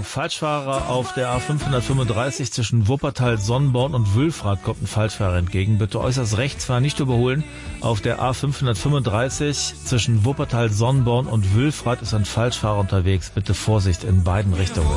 Falschfahrer auf der A535 zwischen Wuppertal, Sonnenborn und Wülfrath kommt ein Falschfahrer entgegen. Bitte äußerst rechts fahren, nicht überholen. Auf der A535 zwischen Wuppertal, Sonnenborn und Wülfrath ist ein Falschfahrer unterwegs. Bitte Vorsicht in beiden Richtungen.